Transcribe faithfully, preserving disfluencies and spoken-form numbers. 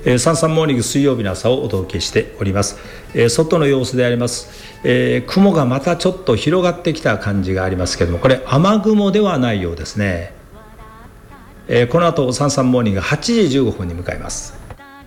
えー、サンサンモーニング水曜日の朝をお届けしております。えー、外の様子であります、えー、雲がまたちょっと広がってきた感じがありますけども、これ雨雲ではないようですね。えー、この後サンサンモーニングはちじじゅうごふんに向かいます。